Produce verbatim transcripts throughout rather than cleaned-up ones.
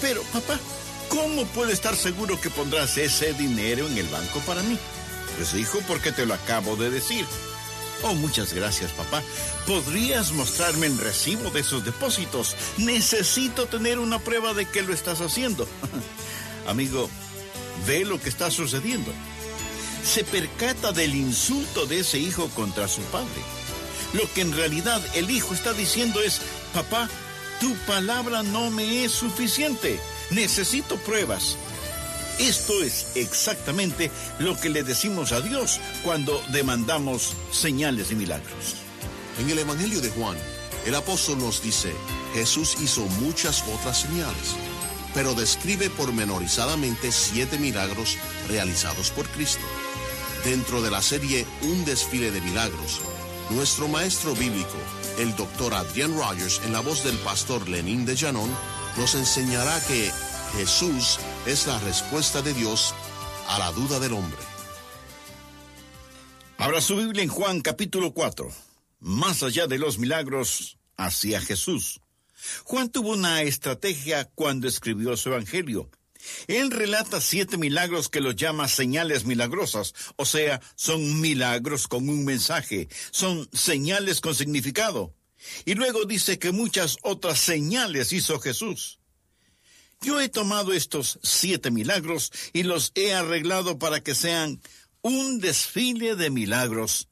Pero, papá, ¿cómo puedo estar seguro que pondrás ese dinero en el banco para mí? Pues, hijo, porque te lo acabo de decir. Oh, muchas gracias, papá. ¿Podrías mostrarme el recibo de esos depósitos? Necesito tener una prueba de que lo estás haciendo. Amigo, ve lo que está sucediendo. Se percata del insulto de ese hijo contra su padre. Lo que en realidad el hijo está diciendo es: papá, tu palabra no me es suficiente. Necesito pruebas. Esto es exactamente lo que le decimos a Dios cuando demandamos señales y milagros. En el Evangelio de Juan, el apóstol nos dice: Jesús hizo muchas otras señales, pero describe pormenorizadamente siete milagros realizados por Cristo. Dentro de la serie Un desfile de milagros, nuestro maestro bíblico, el doctor Adrian Rogers, en la voz del pastor Lenín de Llanón, nos enseñará que Jesús es la respuesta de Dios a la duda del hombre. Abra su Biblia en Juan capítulo cuatro. Más allá de los milagros, hacia Jesús. Juan tuvo una estrategia cuando escribió su evangelio. Él relata siete milagros que los llama señales milagrosas, o sea, son milagros con un mensaje, son señales con significado. Y luego dice que muchas otras señales hizo Jesús. Yo he tomado estos siete milagros y los he arreglado para que sean un desfile de milagros.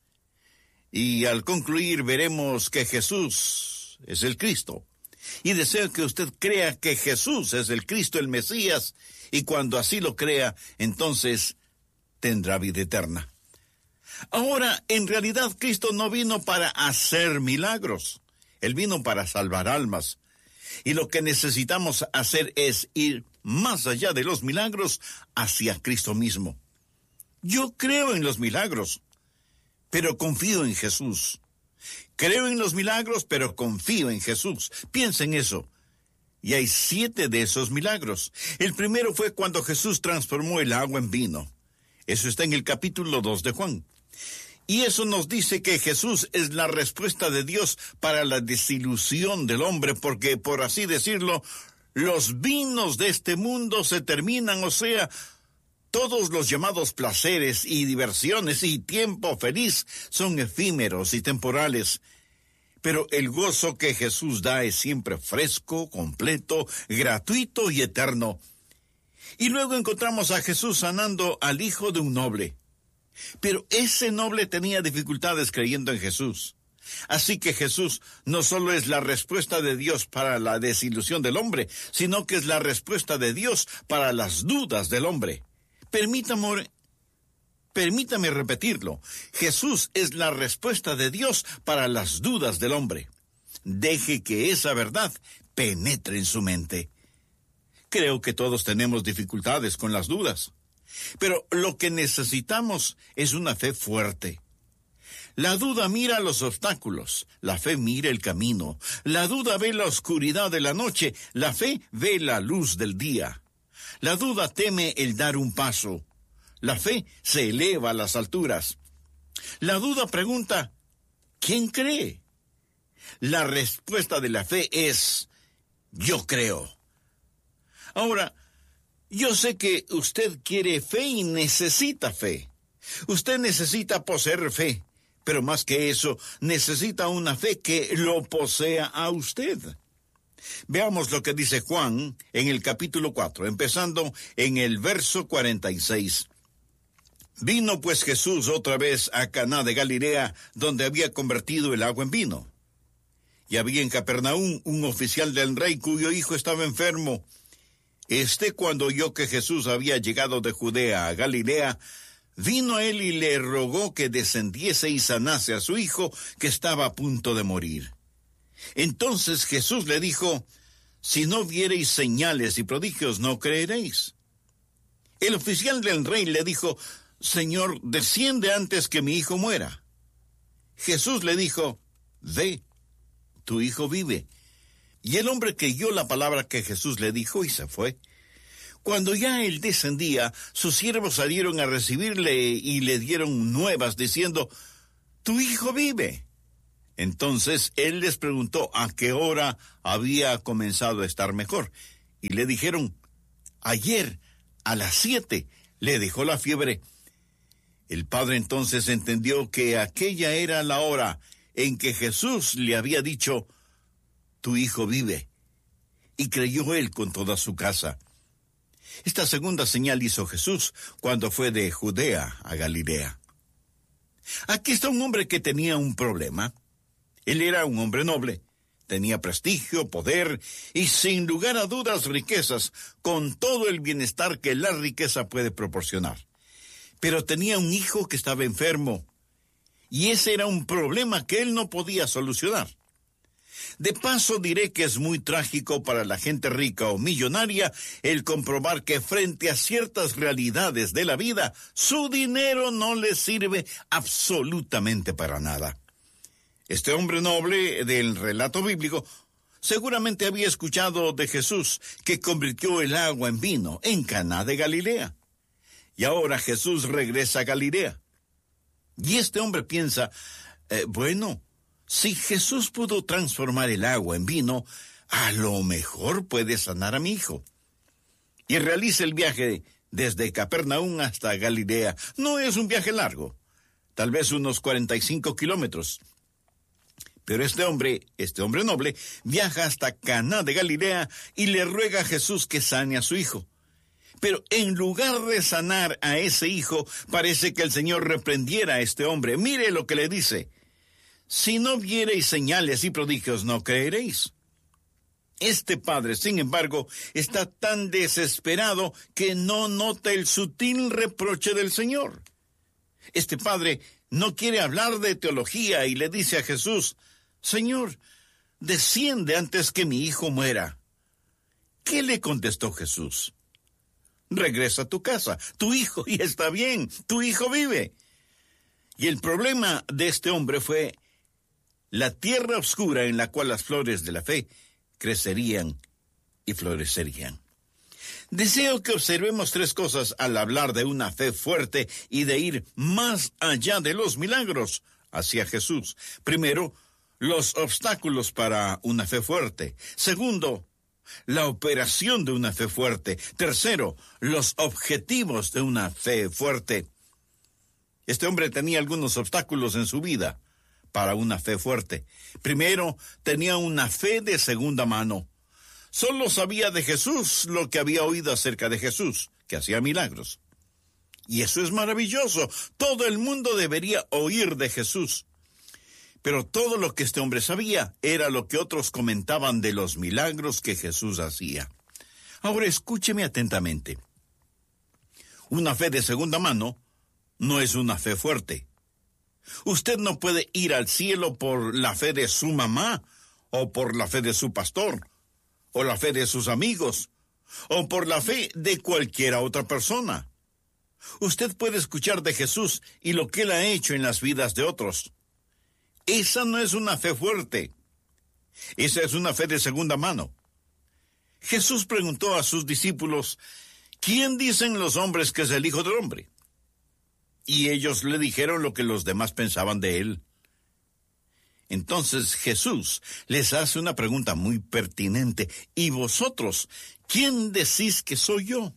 Y al concluir veremos que Jesús es el Cristo. Y deseo que usted crea que Jesús es el Cristo, el Mesías, y cuando así lo crea, entonces tendrá vida eterna. Ahora, en realidad, Cristo no vino para hacer milagros. Él vino para salvar almas. Y lo que necesitamos hacer es ir más allá de los milagros hacia Cristo mismo. Yo creo en los milagros, pero confío en Jesús. Creo en los milagros, pero confío en Jesús. Piensa en eso. Y hay siete de esos milagros. El primero fue cuando Jesús transformó el agua en vino. Eso está en el capítulo dos de Juan. Y eso nos dice que Jesús es la respuesta de Dios para la desilusión del hombre, porque, por así decirlo, los vinos de este mundo se terminan, o sea, todos los llamados placeres y diversiones y tiempo feliz son efímeros y temporales. Pero el gozo que Jesús da es siempre fresco, completo, gratuito y eterno. Y luego encontramos a Jesús sanando al hijo de un noble. Pero ese noble tenía dificultades creyendo en Jesús. Así que Jesús no solo es la respuesta de Dios para la desilusión del hombre, sino que es la respuesta de Dios para las dudas del hombre. Permítame, permítame repetirlo. Jesús es la respuesta de Dios para las dudas del hombre. Deje que esa verdad penetre en su mente. Creo que todos tenemos dificultades con las dudas. Pero lo que necesitamos es una fe fuerte. La duda mira los obstáculos, la fe mira el camino. La duda ve la oscuridad de la noche, la fe ve la luz del día. La duda teme el dar un paso. La fe se eleva a las alturas. La duda pregunta, ¿quién cree? La respuesta de la fe es, yo creo. Ahora, yo sé que usted quiere fe y necesita fe. Usted necesita poseer fe, pero más que eso, necesita una fe que lo posea a usted. Veamos lo que dice Juan en el capítulo cuatro, empezando en el verso cuarenta y seis. Vino pues Jesús otra vez a Caná de Galilea, donde había convertido el agua en vino. Y había en Capernaum un oficial del rey cuyo hijo estaba enfermo. Este, cuando oyó que Jesús había llegado de Judea a Galilea, vino a él y le rogó que descendiese y sanase a su hijo, que estaba a punto de morir. Entonces Jesús le dijo, si no viereis señales y prodigios, no creeréis. El oficial del rey le dijo, Señor, desciende antes que mi hijo muera. Jesús le dijo, ve, tu hijo vive. Y el hombre creyó la palabra que Jesús le dijo y se fue. Cuando ya él descendía, sus siervos salieron a recibirle y le dieron nuevas diciendo, tu hijo vive. Entonces él les preguntó a qué hora había comenzado a estar mejor. y le dijeron: ayer a las siete le dejó la fiebre. El padre entonces entendió que aquella era la hora en que Jesús le había dicho: tu hijo vive. Y creyó él con toda su casa. Esta segunda señal hizo Jesús cuando fue de Judea a Galilea. Aquí está un hombre que tenía un problema. Él era un hombre noble, tenía prestigio, poder y sin lugar a dudas riquezas, con todo el bienestar que la riqueza puede proporcionar. Pero tenía un hijo que estaba enfermo, y ese era un problema que él no podía solucionar. De paso diré que es muy trágico para la gente rica o millonaria el comprobar que frente a ciertas realidades de la vida, su dinero no les sirve absolutamente para nada. Este hombre noble del relato bíblico seguramente había escuchado de Jesús, que convirtió el agua en vino en Caná de Galilea. Y ahora Jesús regresa a Galilea. Y este hombre piensa, eh, bueno, si Jesús pudo transformar el agua en vino, a lo mejor puede sanar a mi hijo. Y realiza el viaje desde Capernaum hasta Galilea. No es un viaje largo, tal vez unos cuarenta y cinco kilómetros. Pero este hombre, este hombre noble, viaja hasta Caná de Galilea y le ruega a Jesús que sane a su hijo. Pero en lugar de sanar a ese hijo, parece que el Señor reprendiera a este hombre. Mire lo que le dice: si no viereis señales y prodigios, no creeréis. Este padre, sin embargo, está tan desesperado que no nota el sutil reproche del Señor. Este padre no quiere hablar de teología y le dice a Jesús: Señor, desciende antes que mi hijo muera. ¿Qué le contestó Jesús? Regresa a tu casa, tu hijo ya está bien, tu hijo vive. Y el problema de este hombre fue la tierra oscura en la cual las flores de la fe crecerían y florecerían. Deseo que observemos tres cosas al hablar de una fe fuerte y de ir más allá de los milagros hacia Jesús. Primero, los obstáculos para una fe fuerte. Segundo, la operación de una fe fuerte. Tercero, los objetivos de una fe fuerte. Este hombre tenía algunos obstáculos en su vida para una fe fuerte. Primero, tenía una fe de segunda mano. Solo sabía de Jesús lo que había oído acerca de Jesús, que hacía milagros. Y eso es maravilloso. Todo el mundo debería oír de Jesús. Pero todo lo que este hombre sabía era lo que otros comentaban de los milagros que Jesús hacía. Ahora escúcheme atentamente. Una fe de segunda mano no es una fe fuerte. Usted no puede ir al cielo por la fe de su mamá, o por la fe de su pastor, o la fe de sus amigos, o por la fe de cualquiera otra persona. Usted puede escuchar de Jesús y lo que él ha hecho en las vidas de otros. Esa no es una fe fuerte. Esa es una fe de segunda mano. Jesús preguntó a sus discípulos: ¿quién dicen los hombres que es el Hijo del Hombre? Y ellos le dijeron lo que los demás pensaban de él. Entonces Jesús les hace una pregunta muy pertinente. ¿Y vosotros, quién decís que soy yo?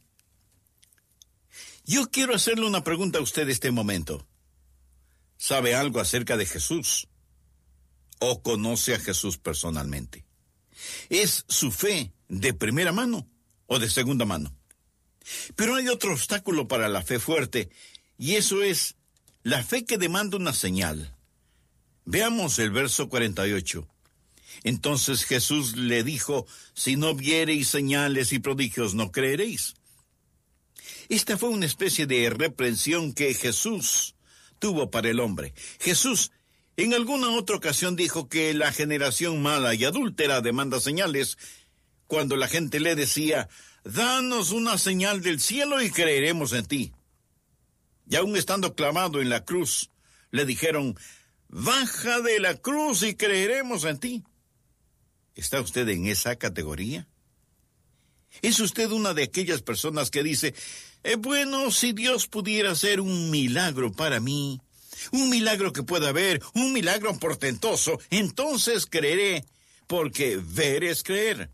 Yo quiero hacerle una pregunta a usted este momento. ¿Sabe algo acerca de Jesús? ¿O conoce a Jesús personalmente? ¿Es su fe de primera mano o de segunda mano? Pero hay otro obstáculo para la fe fuerte, y eso es la fe que demanda una señal. Veamos el verso cuarenta y ocho. Entonces Jesús le dijo: si no viereis señales y prodigios, no creeréis. Esta fue una especie de reprensión que Jesús tuvo para el hombre. Jesús en alguna otra ocasión dijo que la generación mala y adúltera demanda señales, cuando la gente le decía: danos una señal del cielo y creeremos en ti. Y aún estando clavado en la cruz, le dijeron: baja de la cruz y creeremos en ti. ¿Está usted en esa categoría? ¿Es usted una de aquellas personas que dice: eh, bueno, si Dios pudiera hacer un milagro para mí, un milagro que pueda ver, un milagro portentoso, entonces creeré, porque ver es creer?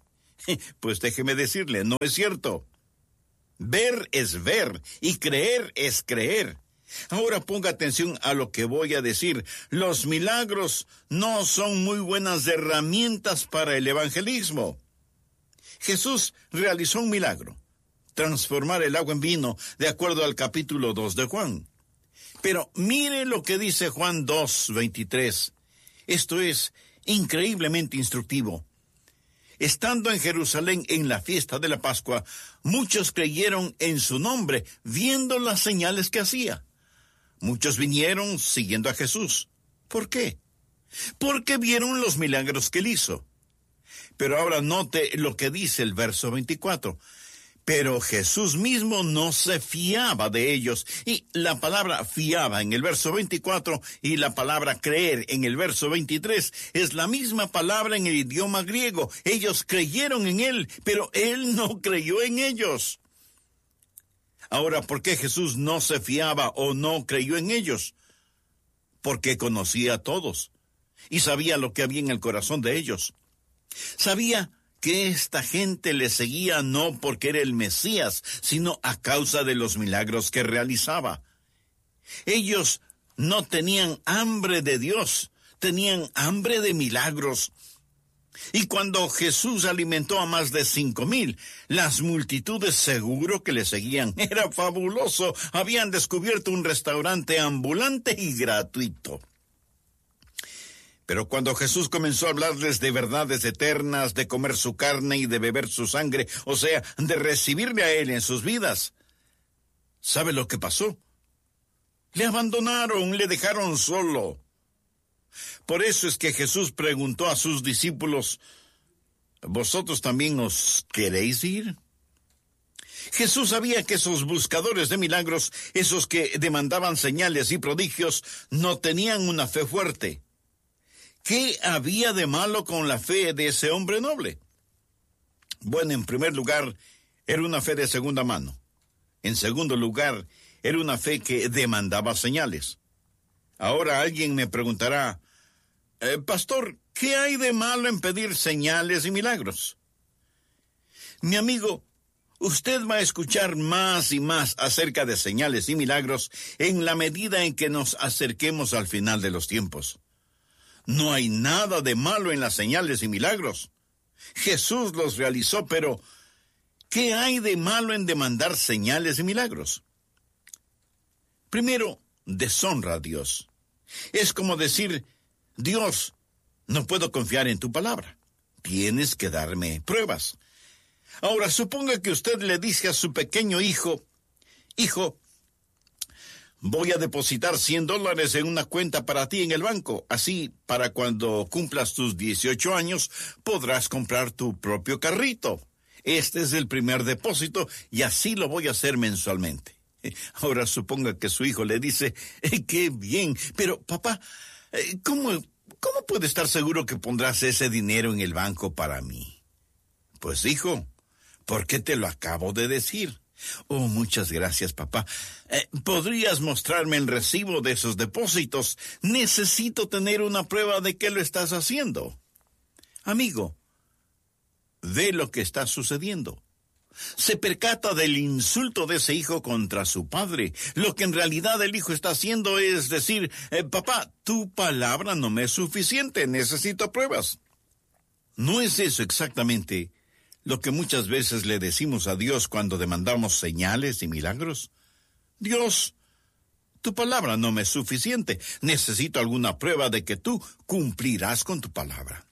Pues déjeme decirle, no es cierto. Ver es ver y creer es creer. Ahora ponga atención a lo que voy a decir. Los milagros no son muy buenas herramientas para el evangelismo. Jesús realizó un milagro, transformar el agua en vino, de acuerdo al capítulo dos de Juan. Pero mire lo que dice Juan dos, veintitrés. Esto es increíblemente instructivo. Estando en Jerusalén en la fiesta de la Pascua, muchos creyeron en su nombre, viendo las señales que hacía. Muchos vinieron siguiendo a Jesús. ¿Por qué? Porque vieron los milagros que él hizo. Pero ahora note lo que dice el verso veinticuatro. Pero Jesús mismo no se fiaba de ellos. Y la palabra fiaba en el verso veinticuatro y la palabra creer en el verso veintitrés es la misma palabra en el idioma griego. Ellos creyeron en él, pero él no creyó en ellos. Ahora, ¿por qué Jesús no se fiaba o no creyó en ellos? Porque conocía a todos y sabía lo que había en el corazón de ellos. Sabía que esta gente le seguía no porque era el Mesías, sino a causa de los milagros que realizaba. Ellos no tenían hambre de Dios, tenían hambre de milagros. Y cuando Jesús alimentó a más de cinco mil, las multitudes seguro que le seguían. Era fabuloso. Habían descubierto un restaurante ambulante y gratuito. Pero cuando Jesús comenzó a hablarles de verdades eternas, de comer su carne y de beber su sangre, o sea, de recibirle a él en sus vidas, ¿sabe lo que pasó? Le abandonaron, le dejaron solo. Por eso es que Jesús preguntó a sus discípulos, ¿vosotros también os queréis ir? Jesús sabía que esos buscadores de milagros, esos que demandaban señales y prodigios, no tenían una fe fuerte. ¿Qué había de malo con la fe de ese hombre noble? Bueno, en primer lugar, era una fe de segunda mano. En segundo lugar, era una fe que demandaba señales. Ahora alguien me preguntará, eh, Pastor, ¿qué hay de malo en pedir señales y milagros? Mi amigo, usted va a escuchar más y más acerca de señales y milagros en la medida en que nos acerquemos al final de los tiempos. No hay nada de malo en las señales y milagros. Jesús los realizó, pero ¿qué hay de malo en demandar señales y milagros? Primero, deshonra a Dios. Es como decir, Dios, no puedo confiar en tu palabra. Tienes que darme pruebas. Ahora, suponga que usted le dice a su pequeño hijo, hijo, voy a depositar cien dólares en una cuenta para ti en el banco. Así, para cuando cumplas tus dieciocho años, podrás comprar tu propio carrito. Este es el primer depósito y así lo voy a hacer mensualmente. Ahora suponga que su hijo le dice, eh, ¡qué bien! Pero, papá, eh, ¿cómo, ¿cómo puede estar seguro que pondrás ese dinero en el banco para mí? Pues, hijo, ¿por qué te lo acabo de decir? Oh, muchas gracias, papá. Eh, ¿Podrías mostrarme el recibo de esos depósitos? Necesito tener una prueba de que lo estás haciendo. Amigo, ve lo que está sucediendo. Se percata del insulto de ese hijo contra su padre. Lo que en realidad el hijo está haciendo es decir, eh, papá, tu palabra no me es suficiente, necesito pruebas. ¿No es eso exactamente lo que muchas veces le decimos a Dios cuando demandamos señales y milagros? Dios, tu palabra no me es suficiente. Necesito alguna prueba de que tú cumplirás con tu palabra.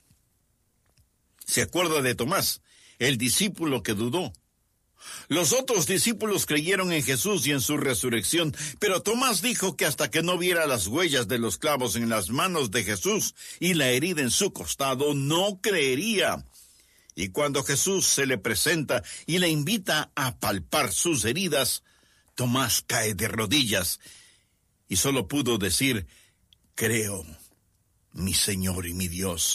¿Se acuerda de Tomás, el discípulo que dudó? Los otros discípulos creyeron en Jesús y en su resurrección, pero Tomás dijo que hasta que no viera las huellas de los clavos en las manos de Jesús y la herida en su costado, no creería. Y cuando Jesús se le presenta y le invita a palpar sus heridas, Tomás cae de rodillas y solo pudo decir, creo, mi Señor y mi Dios.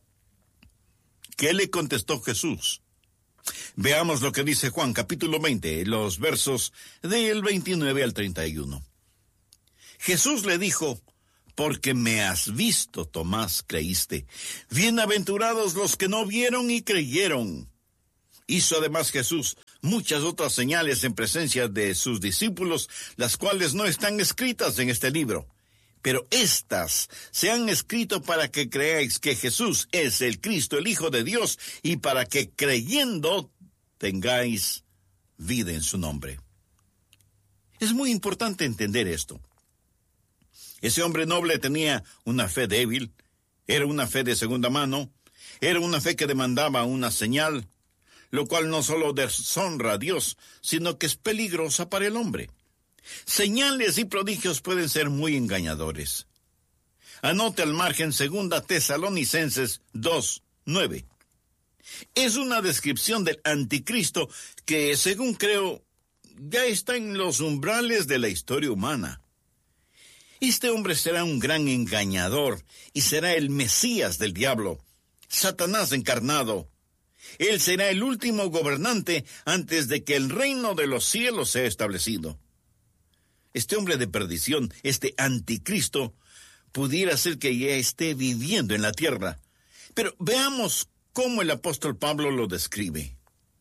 ¿Qué le contestó Jesús? Veamos lo que dice Juan, capítulo veinte, los versos del veintinueve al treinta y uno. Jesús le dijo, porque me has visto, Tomás, creíste. Bienaventurados los que no vieron y creyeron. Hizo además Jesús muchas otras señales en presencia de sus discípulos, las cuales no están escritas en este libro. Pero estas se han escrito para que creáis que Jesús es el Cristo, el Hijo de Dios, y para que creyendo tengáis vida en su nombre. Es muy importante entender esto. Ese hombre noble tenía una fe débil, era una fe de segunda mano, era una fe que demandaba una señal, lo cual no solo deshonra a Dios, sino que es peligrosa para el hombre. Señales y prodigios pueden ser muy engañadores. Anote al margen segunda Tesalonicenses dos, nueve. Es una descripción del anticristo que, según creo, ya está en los umbrales de la historia humana. Este hombre será un gran engañador y será el Mesías del diablo, Satanás encarnado. Él será el último gobernante antes de que el reino de los cielos sea establecido. Este hombre de perdición, este anticristo, pudiera ser que ya esté viviendo en la tierra. Pero veamos cómo el apóstol Pablo lo describe.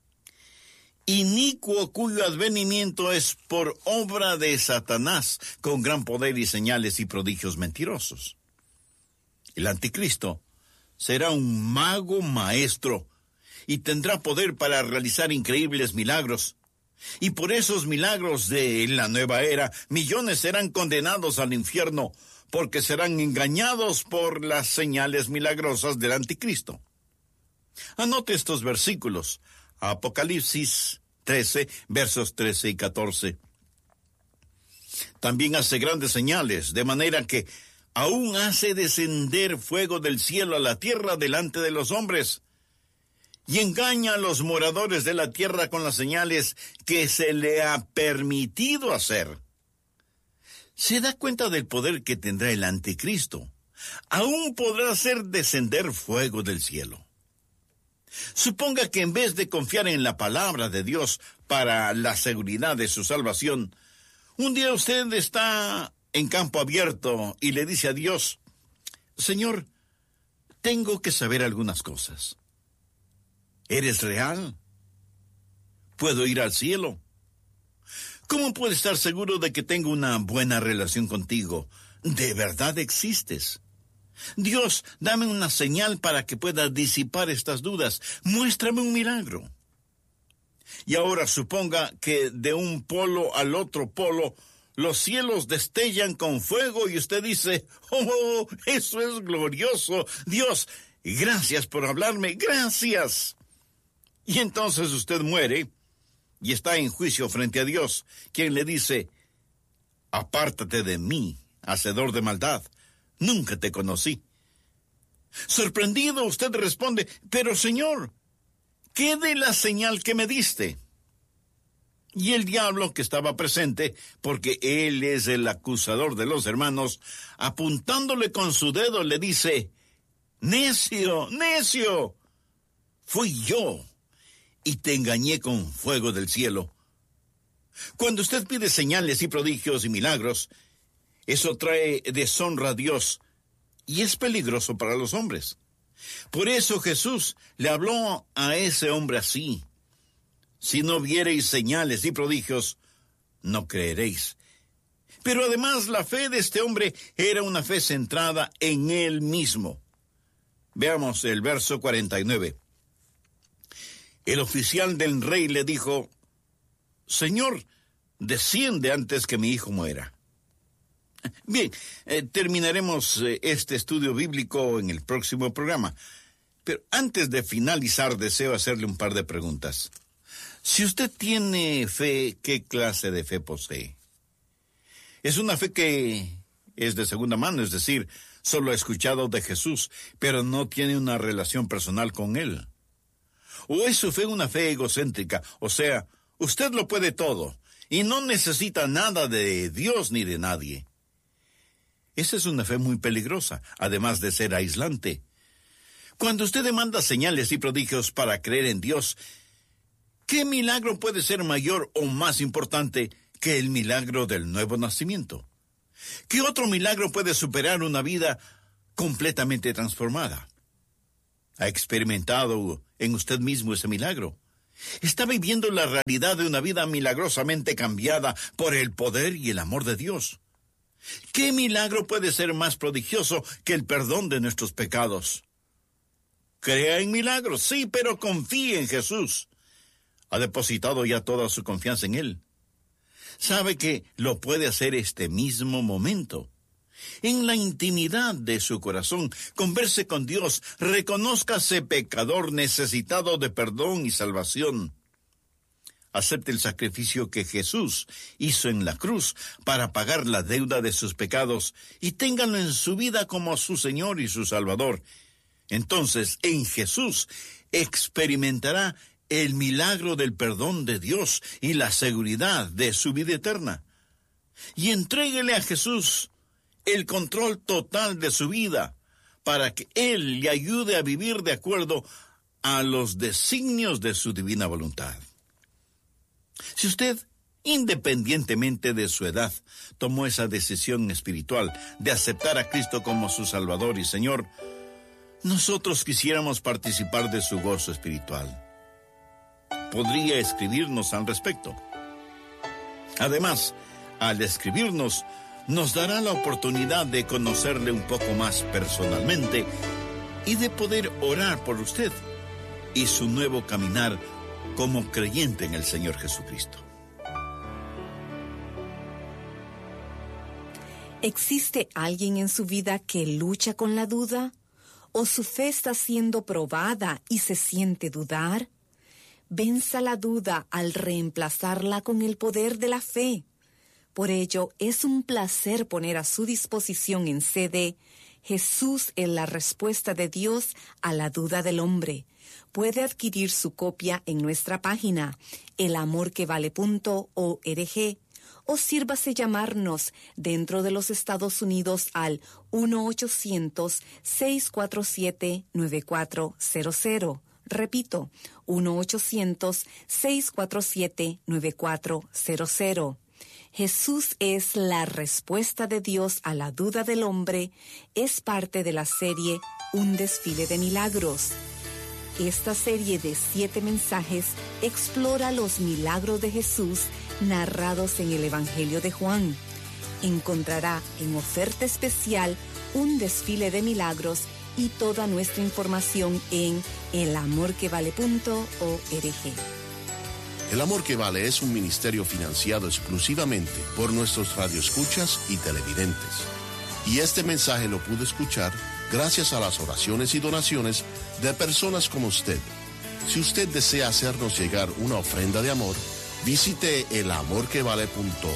Inicuo cuyo advenimiento es por obra de Satanás, con gran poder y señales y prodigios mentirosos. El anticristo será un mago maestro y tendrá poder para realizar increíbles milagros. Y por esos milagros de la nueva era, millones serán condenados al infierno, porque serán engañados por las señales milagrosas del anticristo. Anote estos versículos. Apocalipsis trece, versos trece y catorce. También hace grandes señales, de manera que aún hace descender fuego del cielo a la tierra delante de los hombres, y engaña a los moradores de la tierra con las señales que se le ha permitido hacer. ¿Se da cuenta del poder que tendrá el anticristo? Aún podrá hacer descender fuego del cielo. Suponga que en vez de confiar en la palabra de Dios para la seguridad de su salvación, un día usted está en campo abierto y le dice a Dios: Señor, tengo que saber algunas cosas. ¿Eres real? ¿Puedo ir al cielo? ¿Cómo puedo estar seguro de que tengo una buena relación contigo? ¿De verdad existes? Dios, dame una señal para que pueda disipar estas dudas. Muéstrame un milagro. Y ahora suponga que de un polo al otro polo los cielos destellan con fuego y usted dice: ¡Oh, eso es glorioso! Dios, gracias por hablarme, gracias. Y entonces usted muere y está en juicio frente a Dios, quien le dice: apártate de mí, hacedor de maldad, nunca te conocí. Sorprendido, usted responde: pero Señor, ¿qué de la señal que me diste? Y el diablo, que estaba presente, porque él es el acusador de los hermanos, apuntándole con su dedo, le dice: necio, necio, fui yo, y te engañé con fuego del cielo. Cuando usted pide señales y prodigios y milagros, eso trae deshonra a Dios y es peligroso para los hombres. Por eso Jesús le habló a ese hombre así: si no viereis señales y prodigios, no creeréis. Pero además la fe de este hombre era una fe centrada en él mismo. Veamos el verso cuarenta y nueve. El oficial del rey le dijo: Señor, desciende antes que mi hijo muera. Bien, eh, terminaremos eh, este estudio bíblico en el próximo programa. Pero antes de finalizar, deseo hacerle un par de preguntas. Si usted tiene fe, ¿qué clase de fe posee? ¿Es una fe que es de segunda mano, es decir, solo ha escuchado de Jesús, pero no tiene una relación personal con él? ¿O es su fe una fe egocéntrica? O sea, usted lo puede todo y no necesita nada de Dios ni de nadie. Esa es una fe muy peligrosa, además de ser aislante. Cuando usted demanda señales y prodigios para creer en Dios, ¿qué milagro puede ser mayor o más importante que el milagro del nuevo nacimiento? ¿Qué otro milagro puede superar una vida completamente transformada? ¿Ha experimentado en usted mismo ese milagro? Está viviendo la realidad de una vida milagrosamente cambiada por el poder y el amor de Dios. ¿Qué milagro puede ser más prodigioso que el perdón de nuestros pecados? Crea en milagros, sí, pero confíe en Jesús. Ha depositado ya toda su confianza en Él. Sabe que lo puede hacer este mismo momento. En la intimidad de su corazón, converse con Dios, reconózcase pecador necesitado de perdón y salvación. Acepte el sacrificio que Jesús hizo en la cruz para pagar la deuda de sus pecados y ténganlo en su vida como su Señor y su Salvador. Entonces, en Jesús experimentará el milagro del perdón de Dios y la seguridad de su vida eterna. Y entréguele a Jesús el control total de su vida para que Él le ayude a vivir de acuerdo a los designios de su divina voluntad. Si usted, independientemente de su edad, tomó esa decisión espiritual de aceptar a Cristo como su Salvador y Señor, nosotros quisiéramos participar de su gozo espiritual. Podría escribirnos al respecto. Además, al escribirnos, nos dará la oportunidad de conocerle un poco más personalmente y de poder orar por usted y su nuevo caminar como creyente en el Señor Jesucristo. ¿Existe alguien en su vida que lucha con la duda? ¿O su fe está siendo probada y se siente dudar? Venza la duda al reemplazarla con el poder de la fe. Por ello, es un placer poner a su disposición en C D Jesús es la respuesta de Dios a la duda del hombre. Puede adquirir su copia en nuestra página el amor que vale punto org o sírvase llamarnos dentro de los Estados Unidos al uno ochocientos, seis cuatro siete, nueve cuatro cero cero. Repito, uno ochocientos, seis cuatro siete, nueve cuatro cero cero. Jesús es la respuesta de Dios a la duda del hombre. Es parte de la serie Un desfile de milagros. Esta serie de siete mensajes explora los milagros de Jesús narrados en el Evangelio de Juan. Encontrará en oferta especial un desfile de milagros y toda nuestra información en el amor que vale punto org. El Amor que Vale es un ministerio financiado exclusivamente por nuestros radioescuchas y televidentes. Y este mensaje lo pudo escuchar gracias a las oraciones y donaciones de personas como usted. Si usted desea hacernos llegar una ofrenda de amor, visite el amor que vale punto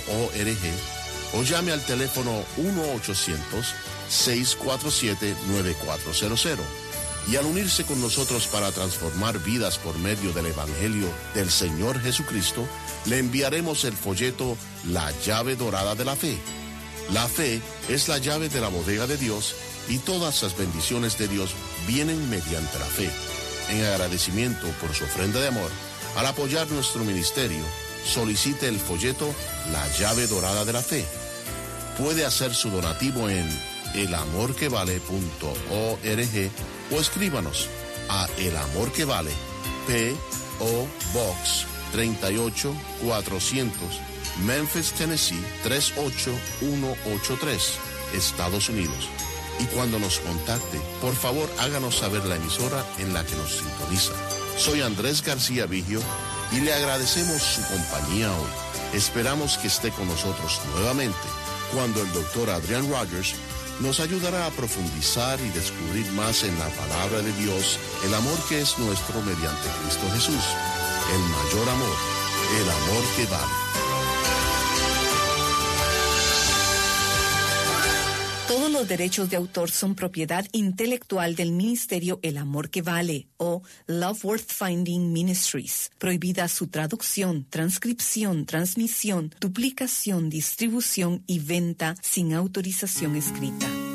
org o llame al teléfono uno ochocientos, seis cuatro siete, nueve cuatro cero cero. Y al unirse con nosotros para transformar vidas por medio del Evangelio del Señor Jesucristo, le enviaremos el folleto La llave dorada de la fe. La fe es la llave de la bodega de Dios y todas las bendiciones de Dios vienen mediante la fe. En agradecimiento por su ofrenda de amor, al apoyar nuestro ministerio, solicite el folleto La llave dorada de la fe. Puede hacer su donativo en el amor que vale punto org o escríbanos a El Amor que Vale, P O Box treinta y ocho, cuatrocientos, Memphis, Tennessee tres ocho uno ocho tres, Estados Unidos. Y cuando nos contacte, por favor háganos saber la emisora en la que nos sintoniza. Soy Andrés García Vigio y le agradecemos su compañía hoy. Esperamos que esté con nosotros nuevamente cuando el doctor Adrian Rogers nos ayudará a profundizar y descubrir más en la palabra de Dios el amor que es nuestro mediante Cristo Jesús. El mayor amor, el amor que vale. Todos los derechos de autor son propiedad intelectual del Ministerio El Amor que Vale o Love Worth Finding Ministries. Prohibida su traducción, transcripción, transmisión, duplicación, distribución y venta sin autorización escrita.